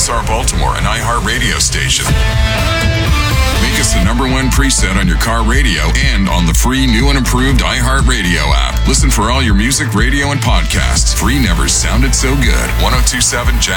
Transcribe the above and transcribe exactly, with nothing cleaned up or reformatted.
S R Baltimore, an iHeart radio station. Make us the number one preset on your car radio and on the free new and improved iHeart Radio app. Listen for all your music, radio, and podcasts. Free never sounded so good. ten twenty-seven Jazz